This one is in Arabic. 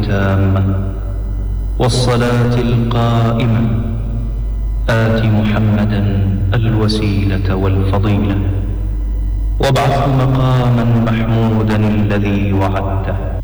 التامة والصلاة القائمة آت محمدا الوسيلة والفضيلة وابعثه مقاما محمودا الذي وعدته